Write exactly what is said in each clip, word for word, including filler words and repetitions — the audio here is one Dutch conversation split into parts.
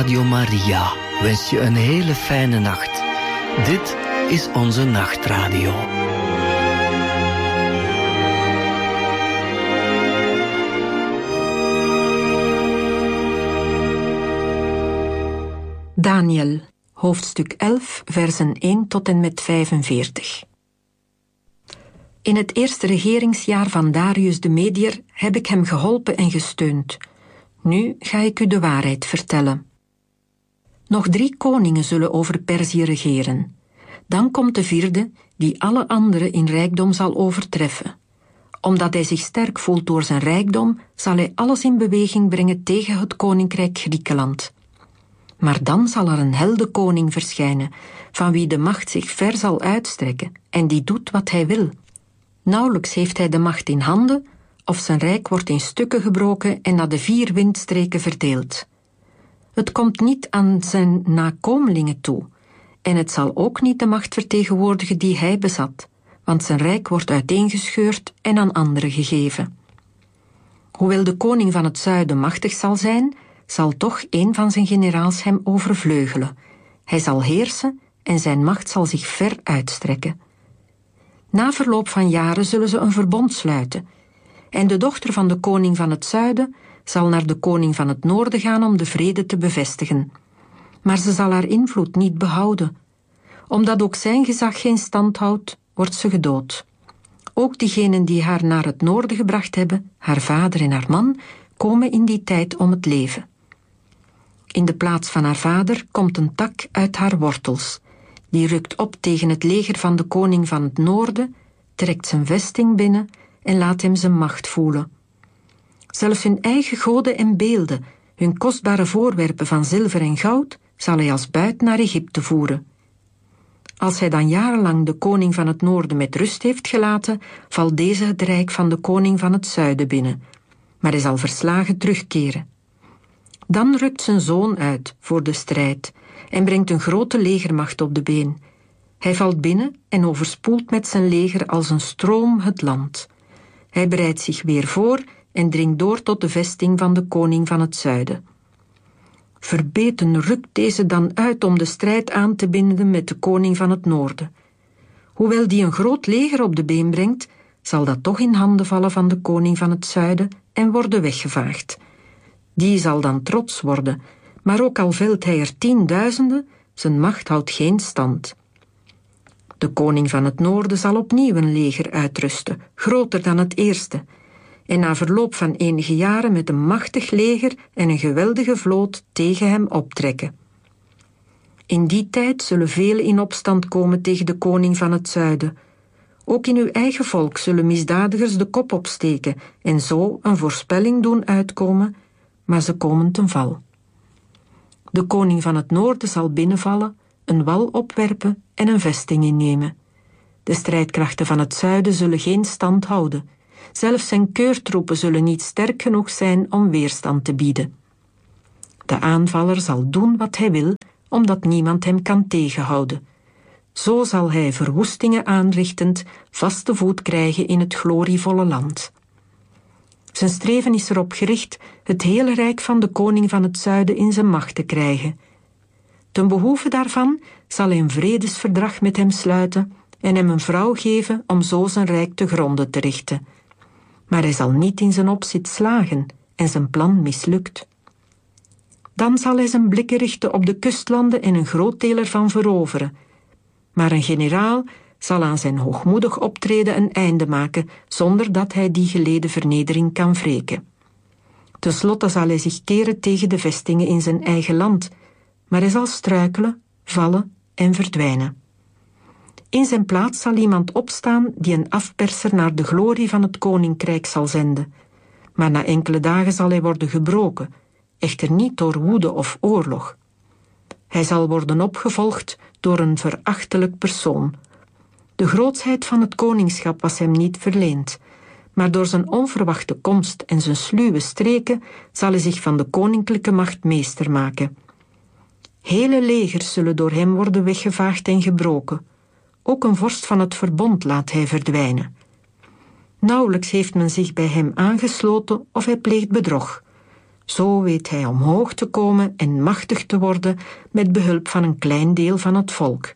Radio Maria wens je een hele fijne nacht. Dit is onze nachtradio. Daniel, hoofdstuk elf, versen één tot en met vijfenveertig. In het eerste regeringsjaar van Darius de Mediër heb ik hem geholpen en gesteund. Nu ga ik u de waarheid vertellen. Nog drie koningen zullen over Perzië regeren. Dan komt de vierde, die alle anderen in rijkdom zal overtreffen. Omdat hij zich sterk voelt door zijn rijkdom, zal hij alles in beweging brengen tegen het koninkrijk Griekenland. Maar dan zal er een heldenkoning verschijnen, van wie de macht zich ver zal uitstrekken en die doet wat hij wil. Nauwelijks heeft hij de macht in handen, of zijn rijk wordt in stukken gebroken en naar de vier windstreken verdeeld. Het komt niet aan zijn nakomelingen toe, en het zal ook niet de macht vertegenwoordigen die hij bezat, want zijn rijk wordt uiteengescheurd en aan anderen gegeven. Hoewel de koning van het zuiden machtig zal zijn, zal toch een van zijn generaals hem overvleugelen. Hij zal heersen en zijn macht zal zich ver uitstrekken. Na verloop van jaren zullen ze een verbond sluiten, en de dochter van de koning van het zuiden zal naar de koning van het noorden gaan om de vrede te bevestigen. Maar ze zal haar invloed niet behouden. Omdat ook zijn gezag geen stand houdt, wordt ze gedood. Ook diegenen die haar naar het noorden gebracht hebben, haar vader en haar man, komen in die tijd om het leven. In de plaats van haar vader komt een tak uit haar wortels. Die rukt op tegen het leger van de koning van het noorden, trekt zijn vesting binnen en laat hem zijn macht voelen. Zelfs hun eigen goden en beelden, hun kostbare voorwerpen van zilver en goud, zal hij als buit naar Egypte voeren. Als hij dan jarenlang de koning van het noorden met rust heeft gelaten, valt deze het rijk van de koning van het zuiden binnen, maar hij zal verslagen terugkeren. Dan rukt zijn zoon uit voor de strijd en brengt een grote legermacht op de been. Hij valt binnen en overspoelt met zijn leger als een stroom het land. Hij bereidt zich weer voor en dringt door tot de vesting van de koning van het zuiden. Verbeten rukt deze dan uit om de strijd aan te binden met de koning van het noorden. Hoewel die een groot leger op de been brengt, zal dat toch in handen vallen van de koning van het zuiden en worden weggevaagd. Die zal dan trots worden, maar ook al velt hij er tienduizenden, zijn macht houdt geen stand. De koning van het noorden zal opnieuw een leger uitrusten, groter dan het eerste, en na verloop van enige jaren met een machtig leger en een geweldige vloot tegen hem optrekken. In die tijd zullen velen in opstand komen tegen de koning van het zuiden. Ook in uw eigen volk zullen misdadigers de kop opsteken en zo een voorspelling doen uitkomen, maar ze komen ten val. De koning van het noorden zal binnenvallen, een wal opwerpen en een vesting innemen. De strijdkrachten van het zuiden zullen geen stand houden. Zelfs zijn keurtroepen zullen niet sterk genoeg zijn om weerstand te bieden. De aanvaller zal doen wat hij wil, omdat niemand hem kan tegenhouden. Zo zal hij verwoestingen aanrichtend vaste voet krijgen in het glorievolle land. Zijn streven is erop gericht het hele rijk van de koning van het zuiden in zijn macht te krijgen. Ten behoeve daarvan zal hij een vredesverdrag met hem sluiten en hem een vrouw geven om zo zijn rijk te gronde te richten. Maar hij zal niet in zijn opzet slagen en zijn plan mislukt. Dan zal hij zijn blikken richten op de kustlanden en een groot deel ervan veroveren. Maar een generaal zal aan zijn hoogmoedig optreden een einde maken, zonder dat hij die geleden vernedering kan wreken. Ten slotte zal hij zich keren tegen de vestingen in zijn eigen land, maar hij zal struikelen, vallen en verdwijnen. In zijn plaats zal iemand opstaan die een afperser naar de glorie van het koninkrijk zal zenden. Maar na enkele dagen zal hij worden gebroken, echter niet door woede of oorlog. Hij zal worden opgevolgd door een verachtelijk persoon. De grootsheid van het koningschap was hem niet verleend, maar door zijn onverwachte komst en zijn sluwe streken zal hij zich van de koninklijke macht meester maken. Hele legers zullen door hem worden weggevaagd en gebroken. Ook een vorst van het verbond laat hij verdwijnen. Nauwelijks heeft men zich bij hem aangesloten of hij pleegt bedrog. Zo weet hij omhoog te komen en machtig te worden met behulp van een klein deel van het volk.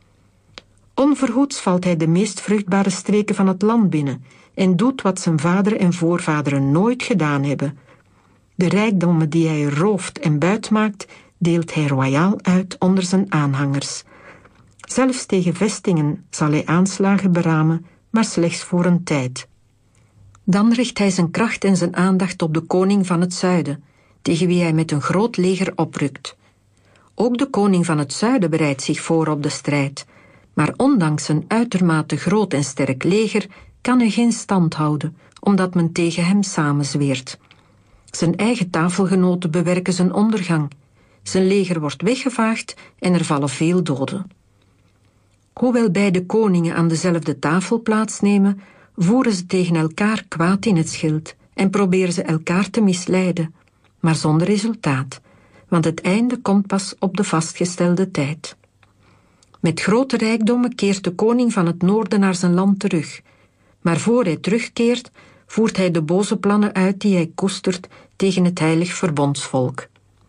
Onverhoeds valt hij de meest vruchtbare streken van het land binnen en doet wat zijn vader en voorvaderen nooit gedaan hebben. De rijkdommen die hij rooft en buitmaakt, deelt hij royaal uit onder zijn aanhangers. Zelfs tegen vestingen zal hij aanslagen beramen, maar slechts voor een tijd. Dan richt hij zijn kracht en zijn aandacht op de koning van het zuiden, tegen wie hij met een groot leger oprukt. Ook de koning van het zuiden bereidt zich voor op de strijd, maar ondanks een uitermate groot en sterk leger kan hij geen stand houden, omdat men tegen hem samenzweert. Zijn eigen tafelgenoten bewerken zijn ondergang. Zijn leger wordt weggevaagd en er vallen veel doden. Hoewel beide koningen aan dezelfde tafel plaatsnemen, voeren ze tegen elkaar kwaad in het schild en proberen ze elkaar te misleiden, maar zonder resultaat, want het einde komt pas op de vastgestelde tijd. Met grote rijkdommen keert de koning van het noorden naar zijn land terug, maar voor hij terugkeert, voert hij de boze plannen uit die hij koestert tegen het heilig verbondsvolk.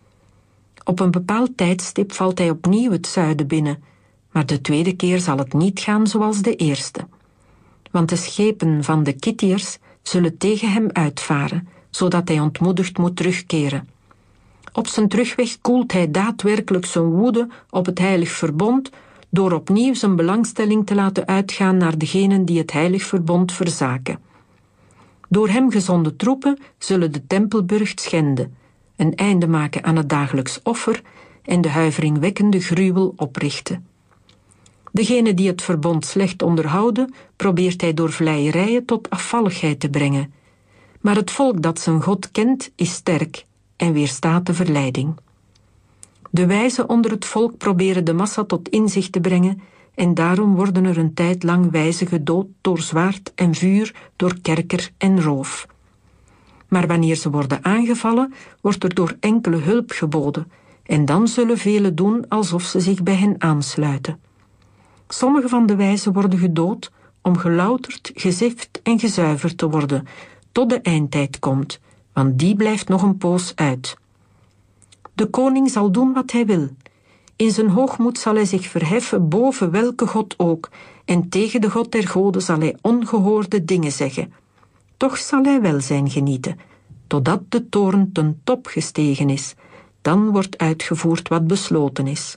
Op een bepaald tijdstip valt hij opnieuw het zuiden binnen, maar de tweede keer zal het niet gaan zoals de eerste. Want de schepen van de Kittiërs zullen tegen hem uitvaren, zodat hij ontmoedigd moet terugkeren. Op zijn terugweg koelt hij daadwerkelijk zijn woede op het heilig verbond door opnieuw zijn belangstelling te laten uitgaan naar degenen die het heilig verbond verzaken. Door hem gezonden troepen zullen de tempelburcht schenden, een einde maken aan het dagelijks offer en de huiveringwekkende gruwel oprichten. Degene die het verbond slecht onderhouden, probeert hij door vleierijen tot afvalligheid te brengen. Maar het volk dat zijn God kent, is sterk en weerstaat de verleiding. De wijzen onder het volk proberen de massa tot inzicht te brengen en daarom worden er een tijd lang wijzen gedood door zwaard en vuur, door kerker en roof. Maar wanneer ze worden aangevallen, wordt er door enkele hulp geboden en dan zullen velen doen alsof ze zich bij hen aansluiten. Sommige van de wijzen worden gedood om gelouterd, gezift en gezuiverd te worden, tot de eindtijd komt, want die blijft nog een poos uit. De koning zal doen wat hij wil. In zijn hoogmoed zal hij zich verheffen boven welke god ook, en tegen de god der goden zal hij ongehoorde dingen zeggen. Toch zal hij welzijn genieten, totdat de toorn ten top gestegen is. Dan wordt uitgevoerd wat besloten is.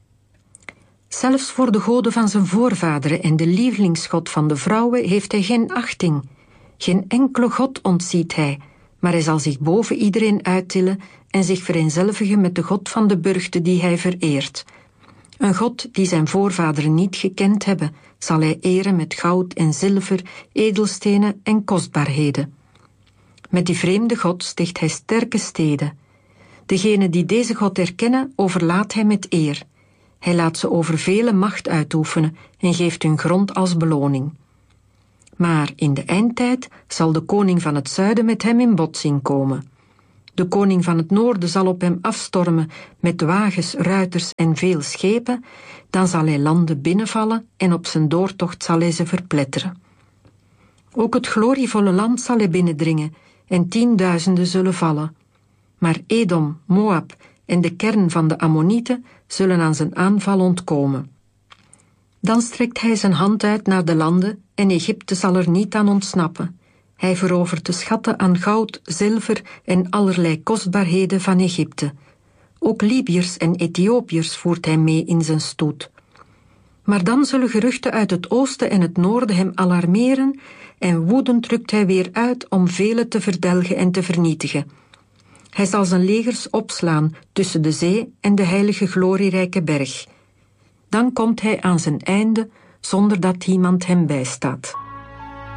Zelfs voor de goden van zijn voorvaderen en de lievelingsgod van de vrouwen heeft hij geen achting. Geen enkele god ontziet hij, maar hij zal zich boven iedereen uittillen en zich vereenzelvigen met de god van de burchten die hij vereert. Een god die zijn voorvaderen niet gekend hebben, zal hij eren met goud en zilver, edelstenen en kostbaarheden. Met die vreemde god sticht hij sterke steden. Degenen die deze god erkennen, overlaat hij met eer. Hij laat ze over vele macht uitoefenen en geeft hun grond als beloning. Maar in de eindtijd zal de koning van het zuiden met hem in botsing komen. De koning van het noorden zal op hem afstormen met wagens, ruiters en veel schepen, dan zal hij landen binnenvallen en op zijn doortocht zal hij ze verpletteren. Ook het glorievolle land zal hij binnendringen en tienduizenden zullen vallen. Maar Edom, Moab en de kern van de Ammonieten zullen aan zijn aanval ontkomen. Dan strekt hij zijn hand uit naar de landen en Egypte zal er niet aan ontsnappen. Hij verovert de schatten aan goud, zilver en allerlei kostbaarheden van Egypte. Ook Libiërs en Ethiopiërs voert hij mee in zijn stoet. Maar dan zullen geruchten uit het oosten en het noorden hem alarmeren en woedend rukt hij weer uit om velen te verdelgen en te vernietigen. Hij zal zijn legers opslaan tussen de zee en de heilige glorierijke berg. Dan komt hij aan zijn einde zonder dat iemand hem bijstaat.